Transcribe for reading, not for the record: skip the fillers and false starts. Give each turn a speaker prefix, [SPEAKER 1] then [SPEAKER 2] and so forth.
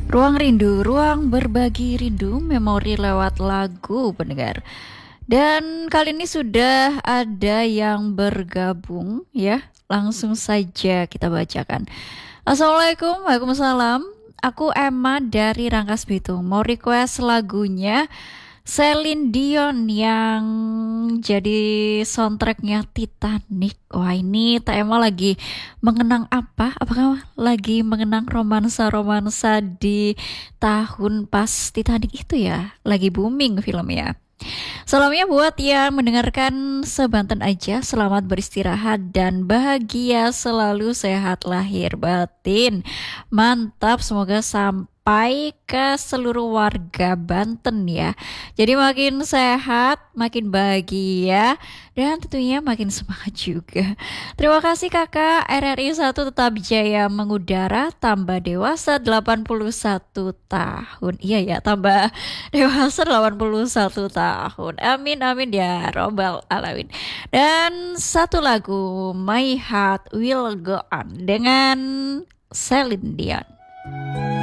[SPEAKER 1] Ruang rindu, ruang berbagi rindu, memori lewat lagu pendengar. Dan kali ini sudah ada yang bergabung ya. Langsung saja kita bacakan. Assalamualaikum, waalaikumsalam. Aku Emma dari Rangkas Bitung. Mau request lagunya Celine Dion yang jadi soundtracknya Titanic. Wah, ini Teh Emma lagi mengenang apa? Apakah lagi mengenang romansa-romansa di tahun pas Titanic itu ya? Lagi booming filmnya. Salamnya buat yang mendengarkan sebanten aja. Selamat beristirahat dan bahagia selalu, sehat lahir batin. Mantap, semoga sampai ke seluruh warga Banten ya. Jadi makin sehat, makin bahagia, dan tentunya makin semangat juga. Terima kasih kakak. RRI 1 tetap jaya mengudara, tambah dewasa 81 tahun. Iya ya, tambah dewasa 81 tahun. Amin amin ya robbal alamin. Dan satu lagu My Heart Will Go On dengan Celine Dion.